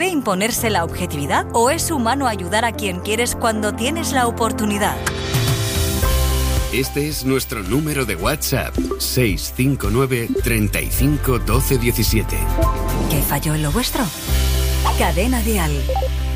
¿Debe imponerse la objetividad o es humano ayudar a quien quieres cuando tienes la oportunidad? Este es nuestro número de WhatsApp, 659 35 12 17. ¿Qué falló en lo vuestro? Cadena Dial.